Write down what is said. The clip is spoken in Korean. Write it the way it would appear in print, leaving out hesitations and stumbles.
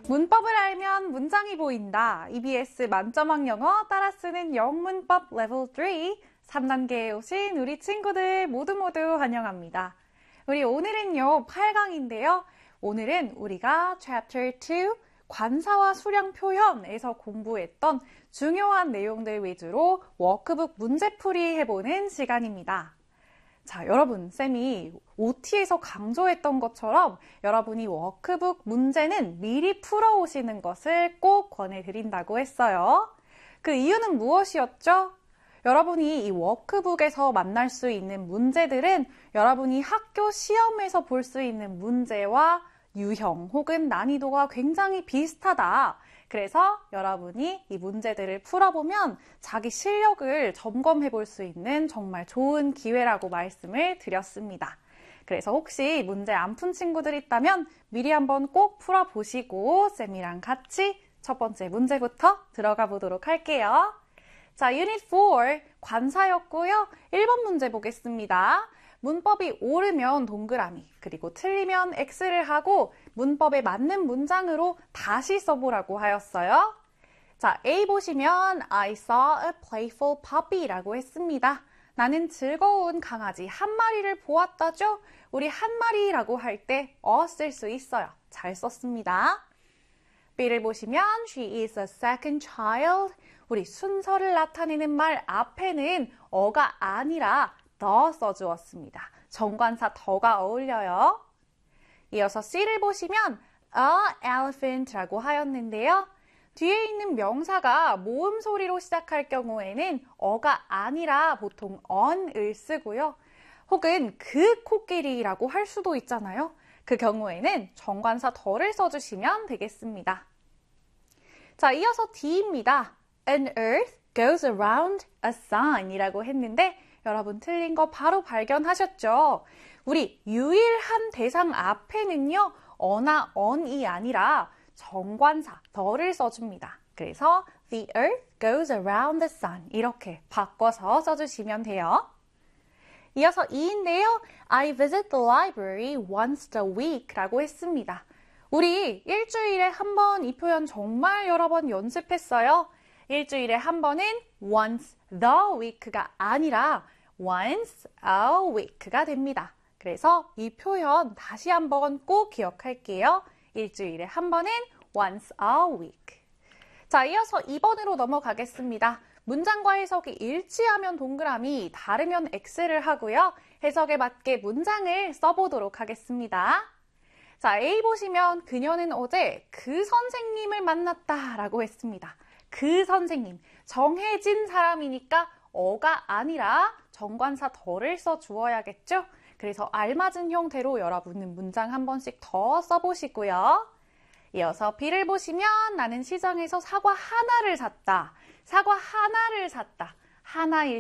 문법을 알면 문장이 보인다. EBS 만점왕 영어 따라 쓰는 영문법 레벨 3 3단계에 오신 우리 친구들 모두 환영합니다. 우리 오늘은요 8강인데요. 오늘은 우리가 Chapter 2 관사와 수량 표현에서 공부했던 중요한 내용들 위주로 워크북 문제풀이 해보는 시간입니다. 자, 여러분, 쌤이 OT에서 강조했던 것처럼 여러분이 워크북 문제는 미리 풀어오시는 것을 꼭 권해드린다고 했어요. 그 이유는 무엇이었죠? 여러분이 이 워크북에서 만날 수 있는 문제들은 여러분이 학교 시험에서 볼 수 있는 문제와 유형 혹은 난이도가 굉장히 비슷하다. 그래서 여러분이 이 문제들을 풀어보면 자기 실력을 점검해 볼 수 있는 정말 좋은 기회라고 말씀을 드렸습니다. 그래서 혹시 문제 안 푼 친구들 있다면 미리 한번 꼭 풀어보시고 쌤이랑 같이 첫 번째 문제부터 들어가 보도록 할게요. 자, 유닛 4 관사였고요. 1번 문제 보겠습니다. 문법이 옳으면 동그라미, 그리고 틀리면 X를 하고 문법에 맞는 문장으로 다시 써보라고 하였어요. 자, A 보시면 I saw a playful puppy라고 했습니다. 나는 즐거운 강아지 한 마리를 보았다죠? 우리 한 마리라고 할 때 쓸 수 있어요. 잘 썼습니다. B를 보시면 she is a second child. 우리 순서를 나타내는 말 앞에는 어가 아니라 더 써주었습니다. 정관사 더가 어울려요. 이어서 C를 보시면 a elephant라고 하였는데요. 뒤에 있는 명사가 모음 소리로 시작할 경우에는 어가 아니라 보통 on을 쓰고요. 혹은 그 코끼리라고 할 수도 있잖아요. 그 경우에는 정관사 더를 써주시면 되겠습니다. 자, 이어서 D입니다. An earth goes around a sun 이라고 했는데 여러분 틀린 거 바로 발견하셨죠? 우리 유일한 대상 앞에는요, 어나 on이 아니라 정관사 더를 써줍니다. 그래서 the earth goes around the sun 이렇게 바꿔서 써주시면 돼요. 이어서 2인데요. I visit the library once a week 라고 했습니다. 우리 일주일에 한 번 이 표현 정말 여러 번 연습했어요. 일주일에 한 번은 once the week가 아니라 once a week가 됩니다. 그래서 이 표현 다시 한번 꼭 기억할게요. 일주일에 한 번은 once a week. 자, 이어서 2번으로 넘어가겠습니다. 문장과 해석이 일치하면 동그라미, 다르면 X를 하고요. 해석에 맞게 문장을 써보도록 하겠습니다. 자, A 보시면 그녀는 어제 그 선생님을 만났다 라고 했습니다. 그 선생님, 정해진 사람이니까 어가 아니라 정관사 더를 써주어야겠죠? 그래서 알맞은 형태로 여러분은 문장 한 번씩 더 써보시고요. 이어서 B를 보시면 나는 시장에서 사과 하나를 샀다. 사과 하나를 샀다. 하나일